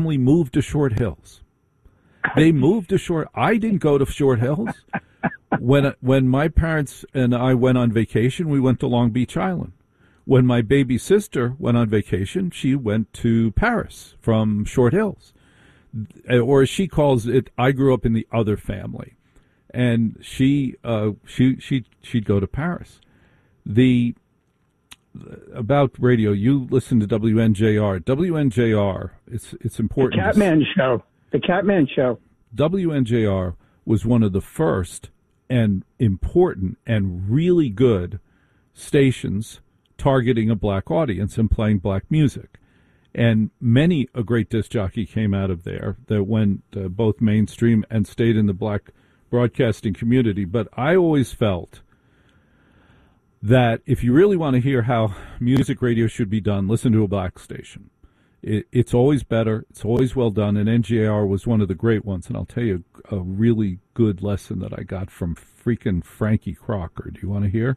family moved to Short Hills. They moved to Short. I didn't go to Short Hills. When my parents and I went on vacation, we went to Long Beach Island. When my baby sister went on vacation, she went to Paris from Short Hills. Or as she calls it, I grew up in the other family. And she'd go to Paris. About radio, you listen to WNJR. WNJR, it's important. The Catman Show. WNJR was one of the first and important and really good stations targeting a black audience and playing black music. And many a great disc jockey came out of there that went both mainstream and stayed in the black broadcasting community. But I always felt that if you really want to hear how music radio should be done, listen to a black station. It's always better. It's always well done. And NJR was one of the great ones. And I'll tell you a really good lesson that I got from freaking Frankie Crocker. Do you want to hear?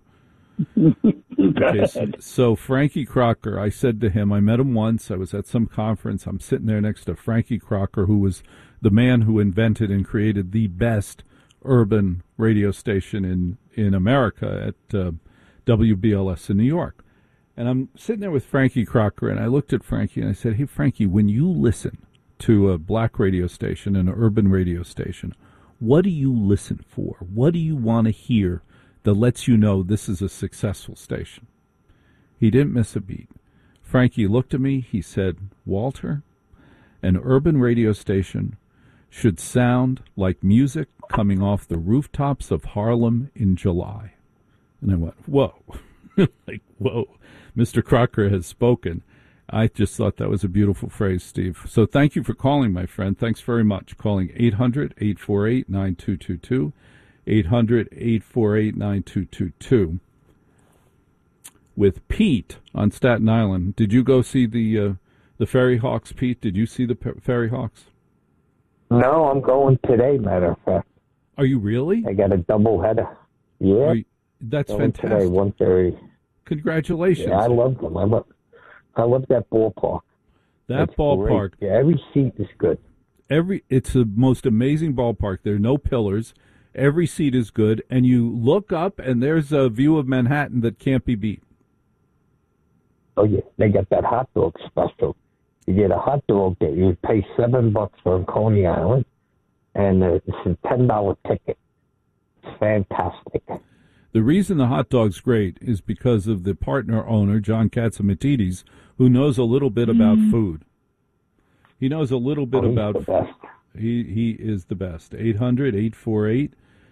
Okay, so Frankie Crocker, I said to him, I met him once. I was at some conference. I'm sitting there next to Frankie Crocker, who was the man who invented and created the best urban radio station in America at WBLS in New York. And I'm sitting there with Frankie Crocker, and I looked at Frankie and I said, hey, Frankie, when you listen to a black radio station, an urban radio station, what do you listen for? What do you want to hear that lets you know this is a successful station? He didn't miss a beat. Frankie looked at me. He said, Walter, an urban radio station should sound like music coming off the rooftops of Harlem in July. And I went, whoa. Like, whoa. Mr. Crocker has spoken. I just thought that was a beautiful phrase, Steve. So thank you for calling, my friend. Thanks very much. Calling 800-848-9222. 800-848-9222. With Pete on Staten Island. Did you go see the Ferry Hawks, Pete? Did you see the Ferry Hawks? No, I'm going today, matter of fact. Are you really? I got a double header. Yeah. That's going fantastic. Today, 1:30. Congratulations. Yeah, I love them. I love that ballpark. That ballpark. Yeah, every seat is good. It's the most amazing ballpark. There are no pillars. Every seat is good, and you look up, and there's a view of Manhattan that can't be beat. Oh yeah, they got that hot dog special. You get a hot dog that you pay $7 for in Coney Island, and it's a $10 ticket. It's fantastic. The reason the hot dog's great is because of the partner owner, John Catsimatidis, who knows a little bit about food. He knows a little bit about food. He is the best. 800-848-9222.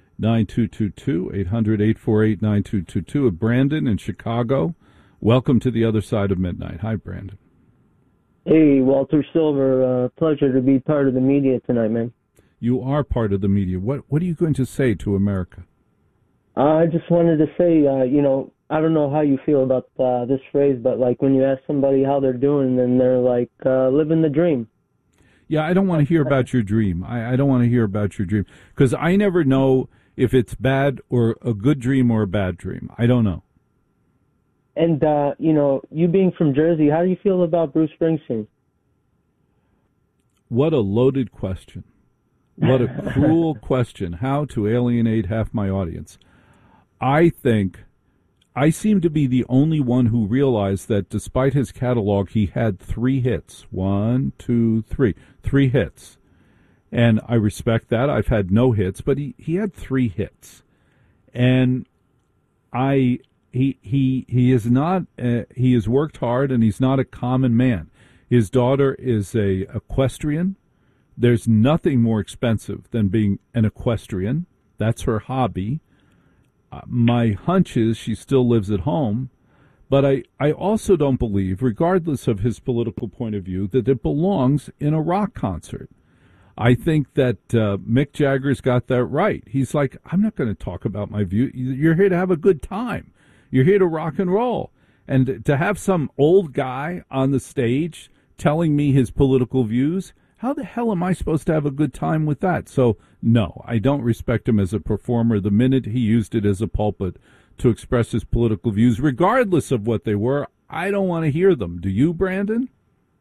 800-848-9222. Brandon in Chicago. Welcome to the other side of midnight. Hi, Brandon. Hey, Walter Silver. Pleasure to be part of the media tonight, man. You are part of the media. What are you going to say to America? I just wanted to say, I don't know how you feel about this phrase, but like when you ask somebody how they're doing, then they're like living the dream. Yeah, I don't want to hear about your dream. I don't want to hear about your dream because I never know if it's bad or a good dream or a bad dream. I don't know. And, you being from Jersey, how do you feel about Bruce Springsteen? What a loaded question. What a cruel question. How to alienate half my audience. I think I seem to be the only one who realized that despite his catalog, he had 3 hits. 1, 2, 3. 3 hits. And I respect that. I've had no hits, but he had 3 hits. And he is not, he has worked hard and he's not a common man. His daughter is a equestrian. There's nothing more expensive than being an equestrian. That's her hobby. My hunch is she still lives at home, but I also don't believe, regardless of his political point of view, that it belongs in a rock concert. I think that Mick Jagger's got that right. He's like, I'm not going to talk about my view. You're here to have a good time. You're here to rock and roll. And to have some old guy on the stage telling me his political views, how the hell am I supposed to have a good time with that? So, no, I don't respect him as a performer the minute he used it as a pulpit to express his political views, regardless of what they were. I don't want to hear them. Do you, Brandon?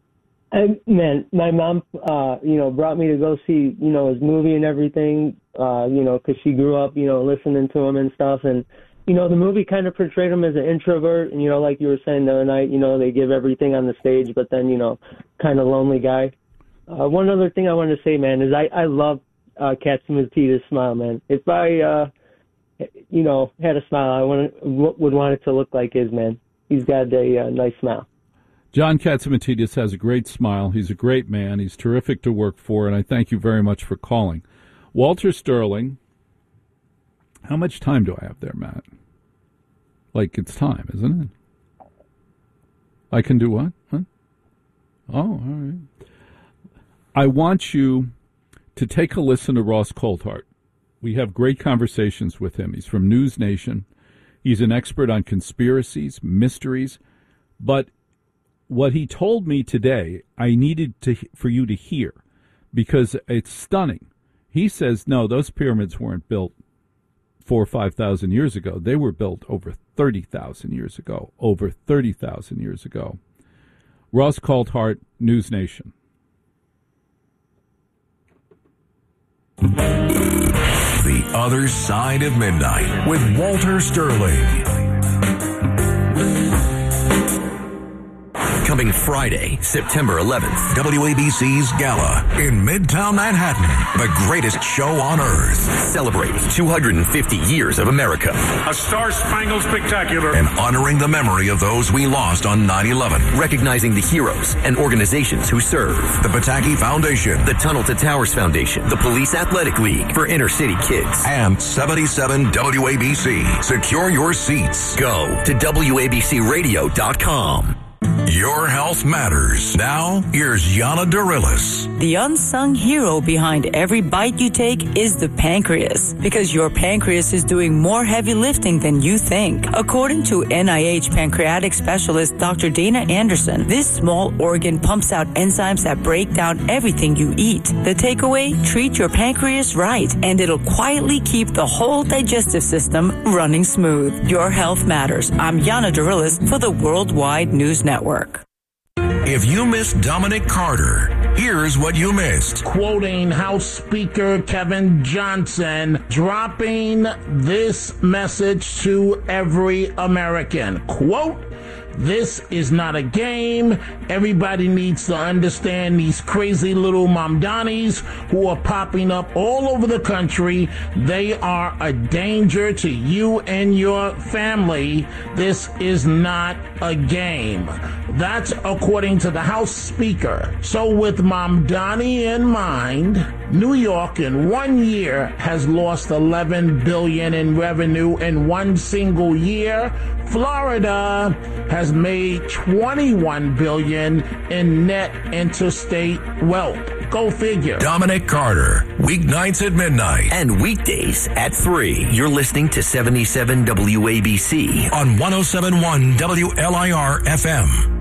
Man, my mom, brought me to go see, his movie and everything, because she grew up, listening to him and stuff. And, the movie kind of portrayed him as an introvert. And, like you were saying the other night, they give everything on the stage, but then, kind of lonely guy. One other thing I wanted to say, man, is I love Catsimatidis' smile, man. If I, had a smile, I would want it to look like his, man. He's got a nice smile. John Catsimatidis has a great smile. He's a great man. He's terrific to work for, and I thank you very much for calling. Walter Sterling, how much time do I have there, Matt? Like, it's time, isn't it? I can do what? Huh? Oh, all right. I want you to take a listen to Ross Coulthart. We have great conversations with him. He's from News Nation. He's an expert on conspiracies, mysteries, but what he told me today, I needed for you to hear because it's stunning. He says, no, those pyramids weren't built 4,000 or 5,000 years ago. They were built over 30,000 years ago. Over 30,000 years ago. Ross Coulthart, News Nation. The Other Side of Midnight with Walter Sterling. Coming Friday, September 11th, WABC's Gala in Midtown Manhattan, the greatest show on earth. Celebrating 250 years of America. A Star-Spangled Spectacular. And honoring the memory of those we lost on 9/11. Recognizing the heroes and organizations who serve. The Pataki Foundation. The Tunnel to Towers Foundation. The Police Athletic League for inner city kids. And 77 WABC. Secure your seats. Go to WABCRadio.com. Your health matters. Now, here's Yana Darilis. The unsung hero behind every bite you take is the pancreas, because your pancreas is doing more heavy lifting than you think. According to NIH pancreatic specialist Dr. Dana Anderson, this small organ pumps out enzymes that break down everything you eat. The takeaway? Treat your pancreas right, and it'll quietly keep the whole digestive system running smooth. Your health matters. I'm Yana Darilis for the Worldwide News Network. If you missed Dominic Carter, here's what you missed. Quoting House Speaker Kevin Johnson, dropping this message to every American. Quote, "This is not a game. Everybody needs to understand these crazy little Mamdanis who are popping up all over the country. They are a danger to you and your family. This is not a game." That's according to the House Speaker. So with Mamdani in mind, New York in 1 year has lost $11 billion in revenue in one single year. Florida has made $21 billion in net interstate wealth. Go figure. Dominic Carter, weeknights at midnight. And weekdays at 3. You're listening to 77 WABC on 107.1 WLIR FM.